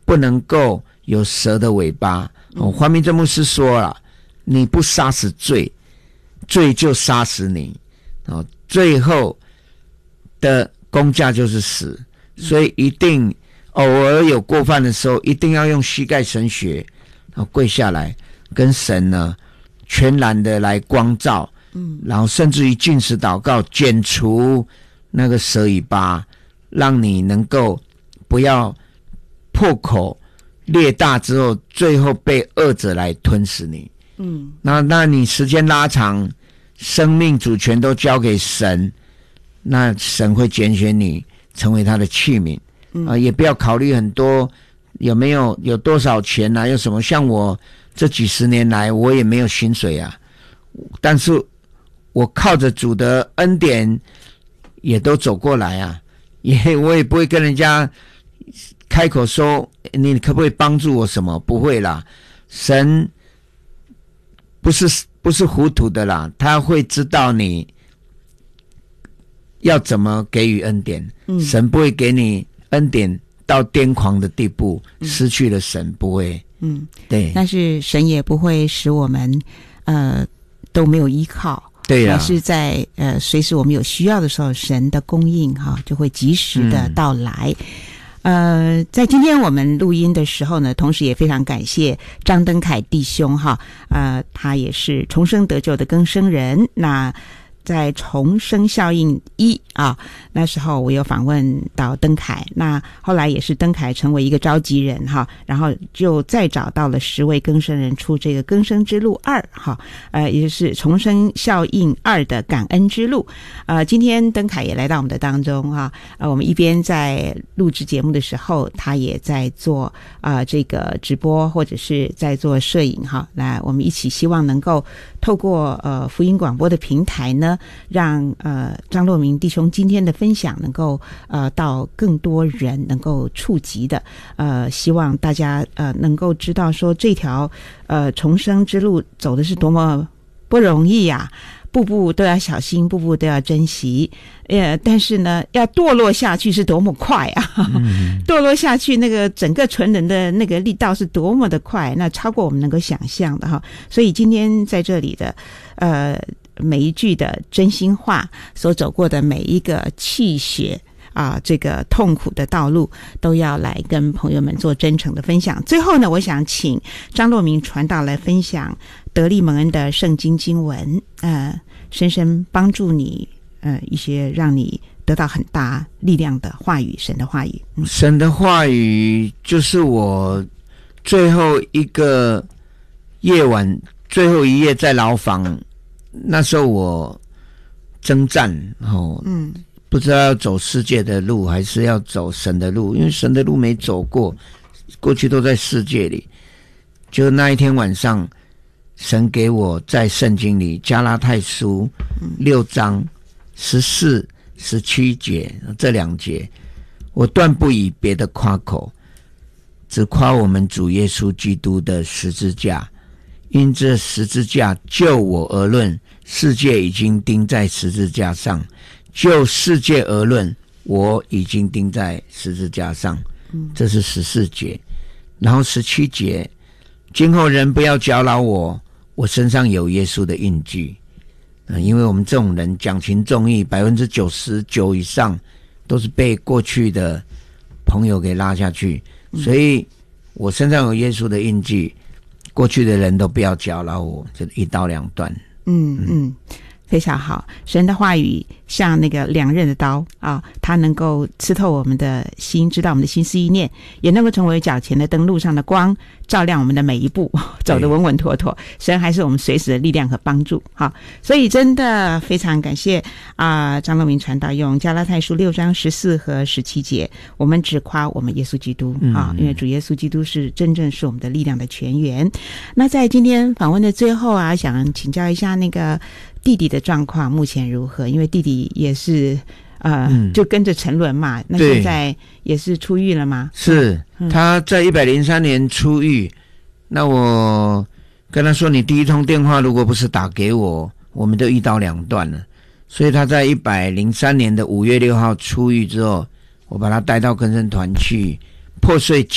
不能够有蛇的尾巴。黄明正牧师说了，你不杀死罪，罪就杀死你，最后的工价就是死。所以一定偶尔有过犯的时候，一定要用膝盖神学，跪下来跟神呢全然的来光照，然后甚至于禁食祷告，剪除那个蛇尾巴，让你能够不要破口裂大之后，最后被恶者来吞噬你。那你时间拉长，生命主权都交给神，那神会拣选你成为他的器皿。也不要考虑很多有多少钱啊，有什么。像我这几十年来，我也没有薪水啊，但是我靠着主的恩典也都走过来啊，我也不会跟人家开口说你可不可以帮助我什么，不会啦。神不是糊涂的啦，他会知道你要怎么给予恩典。神不会给你恩典到癫狂的地步，失去了神，不会。对。但是神也不会使我们都没有依靠。对啊。而是在随时我们有需要的时候，神的供应就会及时的到来。在今天我们录音的时候呢，同时也非常感谢张登凯弟兄他也是重生得救的更生人。那在重生效应1那时候我有访问到登凯，那后来也是登凯成为一个召集人然后就再找到了10位更生人出这个更生之路2也就是重生效应2的感恩之路。今天登凯也来到我们的当中我们一边在录制节目的时候，他也在做这个直播或者是在做摄影来我们一起希望能够透过福音广播的平台呢，让张若明弟兄今天的分享能够到更多人能够触及的。希望大家能够知道说这条重生之路走的是多么不容易啊，步步都要小心，步步都要珍惜。但是呢，要堕落下去是多么快啊！堕落下去，那个整个存人的那个力道是多么的快，那超过我们能够想象的所以今天在这里的每一句的真心话，所走过的每一个气血这个痛苦的道路，都要来跟朋友们做真诚的分享。最后呢，我想请张若明传道来分享得力蒙恩的圣经经文，深深帮助你一些让你得到很大力量的话语，神的话语。神的话语就是我最后一个夜晚，最后一夜在牢房，那时候我征战不知道要走世界的路还是要走神的路，因为神的路没走过，过去都在世界里。就那一天晚上，神给我在圣经里加拉太书6章14、17节这2节，我断不以别的夸口，只夸我们主耶稣基督的十字架。因这十字架就我而论，世界已经钉在十字架上；就世界而论，我已经钉在十字架上。这是14节。然后17节，今后人不要搅扰我，我身上有耶稣的印记。因为我们这种人讲情重义，99%以上都是被过去的朋友给拉下去，所以我身上有耶稣的印记，过去的人都不要搅扰我，就一刀两断。非常好。神的话语像那个两刃的刀它能够刺透我们的心，知道我们的心思意念，也能够成为脚前的灯，路上的光，照亮我们的每一步，走得稳稳妥妥。神还是我们随时的力量和帮助。所以真的非常感谢张若明传道用加拉太书6章14和17节，我们只夸我们耶稣基督因为主耶稣基督是真正是我们的力量的泉源。那在今天访问的最后想请教一下那个弟弟的状况目前如何？因为弟弟也是就跟着沉沦嘛，那现在也是出狱了吗？是，他在103年出狱。那我跟他说，你第一通电话如果不是打给我，我们就一刀两断了。所以他在103年的5月6号出狱之后，我把他带到更生团去破碎